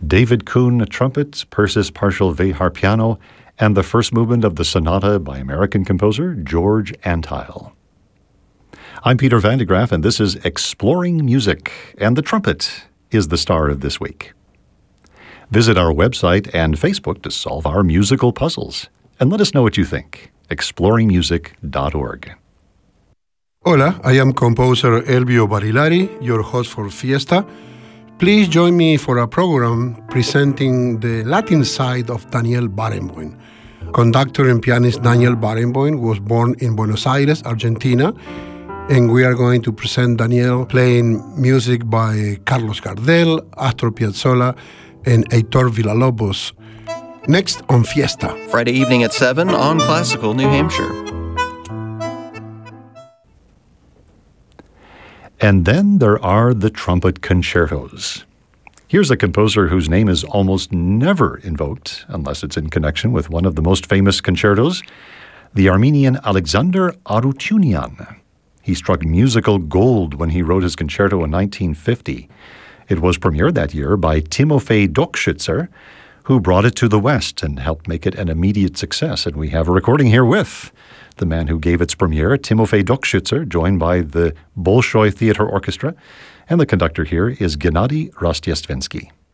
David Kuhn trumpet, Persis Partial Vehar piano, and the first movement of the sonata by American composer George Antheil. I'm Peter Van de Graaff, and this is Exploring Music, and the trumpet is the star of this week. Visit our website and Facebook to solve our musical puzzles, and let us know what you think. exploringmusic.org. Hola, I am composer Elvio Barilari, your host for Fiesta. Please join me for a program presenting the Latin side of Daniel Barenboim. Conductor and pianist Daniel Barenboim was born in Buenos Aires, Argentina, and we are going to present Daniel playing music by Carlos Gardel, Astor Piazzolla, and Heitor Villa-Lobos. Next on Fiesta. Friday evening at 7 on Classical New Hampshire. And then there are the trumpet concertos. Here's a composer whose name is almost never invoked unless it's in connection with one of the most famous concertos, the Armenian Alexander Arutyunian. He struck musical gold when he wrote his concerto in 1950. It was premiered that year by Timofey Dokshitzer, who brought it to the West and helped make it an immediate success. And we have a recording here with the man who gave its premiere, Timofey Dokshitzer, joined by the Bolshoi Theater Orchestra. And the conductor here is Gennady Rostyanstvensky.